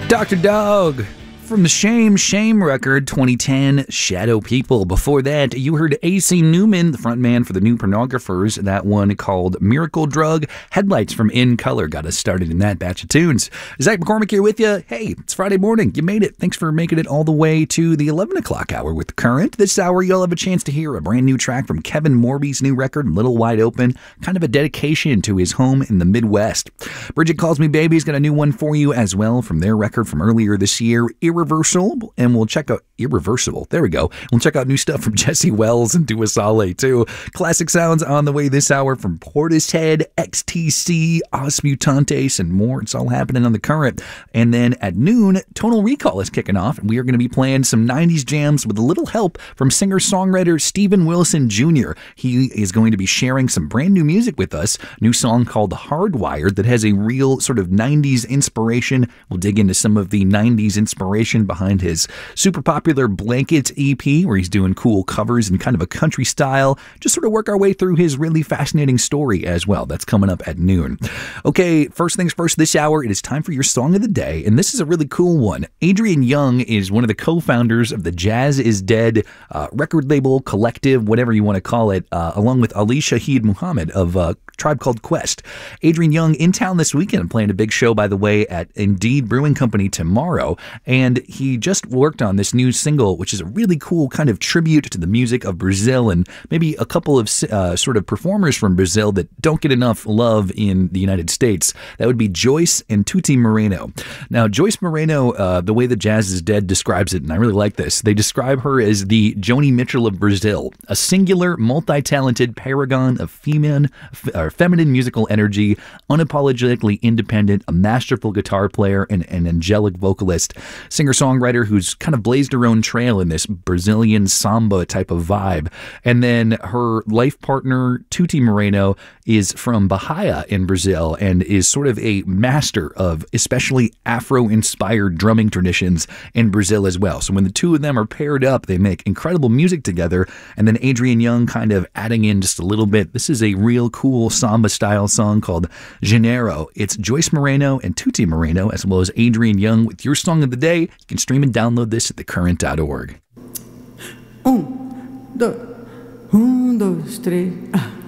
Dr. Dog from the Shame record, 2010, Shadow People. Before that, you heard AC Newman, the frontman for the New Pornographers, that one called Miracle Drug. Headlights from In Color got us started in that batch of tunes. Zach McCormick here with you. Hey, it's Friday morning. You made it. Thanks for making it all the way to the 11 o'clock hour with The Current. This hour, you'll have a chance to hear a brand new track from Kevin Morby's new record, Little Wide Open, kind of a dedication to his home in the Midwest. Bridget Calls Me Baby's got a new one for you as well from their record from earlier this year, Irreversible, and we'll check out Irreversible. There we go. We'll check out new stuff from Jesse Wells and Dua Saleh too. Classic sounds on the way this hour from Portishead, XTC, Os Mutantes, and more. It's all happening on The Current. And then at noon, Tonal Recall is kicking off, and we are going to be playing some 90s jams with a little help from singer-songwriter Steven Wilson Jr. He is going to be sharing some brand new music with us. New song called Hardwired that has a real sort of 90s inspiration. We'll dig into some of the 90s inspiration behind his super popular Blankets EP, where he's doing cool covers in kind of a country style. Just sort of work our way through his really fascinating story as well. That's coming up at noon. Okay, first things first this hour, it is time for your song of the day, and this is a really cool one. Adrian Younge is one of the co-founders of the Jazz is Dead record label, collective, whatever you want to call it, along with Ali Shaheed Muhammad of Tribe Called Quest. Adrian Younge in town this weekend, playing a big show, by the way, at Indeed Brewing Company tomorrow, and he just worked on this new single, which is a really cool kind of tribute to the music of Brazil and maybe a couple of sort of performers from Brazil that don't get enough love in the United States. That would be Joyce and Tutti Moreno. Now, Joyce Moreno, the way the Jazz is Dead describes it, and I really like this, they describe her as the Joni Mitchell of Brazil, a singular, multi-talented paragon of feminine musical energy, unapologetically independent, a masterful guitar player, and an angelic vocalist. Singer-songwriter who's kind of blazed her own trail in this Brazilian samba type of vibe. And then her life partner, Tutti Moreno, is from Bahia in Brazil and is sort of a master of especially Afro-inspired drumming traditions in Brazil as well. So when the two of them are paired up, they make incredible music together. And then Adrian Younge kind of adding in just a little bit. This is a real cool samba-style song called Janeiro. It's Joyce Moreno and Tutti Moreno, as well as Adrian Younge with your song of the day. You can stream and download this at thecurrent.org. Um, dois, três.